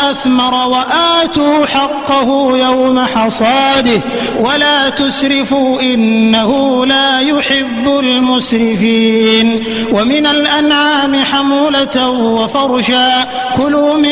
أثمر وآتوا حقه يوم حصاده ولا تسرفوا إنه لا يحب المسرفين. ومن الأنعام حمولة وفرشا كلوا